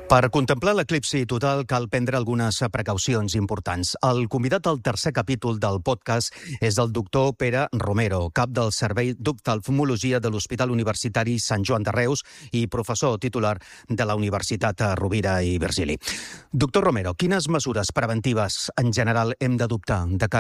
Per contemplar l'eclipsi total cal prendre algunes precaucions importants. El convidat al tercer capítol del podcast és el doctor Pere Romero, cap del Servei d'Oftalmologia de l'Hospital Universitari Sant Joan de Reus i professor titular de la Universitat Rovira i Virgili. Doctor Romero, quines mesures preventives en general hem d'adoptar de cara